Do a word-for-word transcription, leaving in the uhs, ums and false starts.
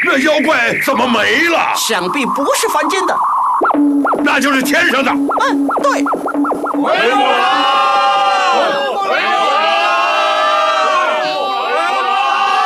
那妖怪怎么没了？ 想必不是凡间的， 那就是天上的。 嗯，对。 回我来！